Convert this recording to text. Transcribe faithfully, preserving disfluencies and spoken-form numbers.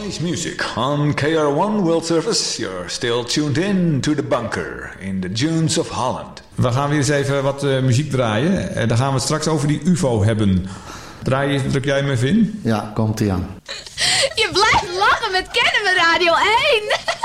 Nice music on K R one World Service. You're still tuned in to the bunker in the dunes of Holland. We gaan weer eens even wat uh, muziek draaien. En dan gaan we het straks over die U F O hebben. Draai je, druk jij hem even in? Ja, komt ie aan. Je blijft lachen met Kennen met Radio één.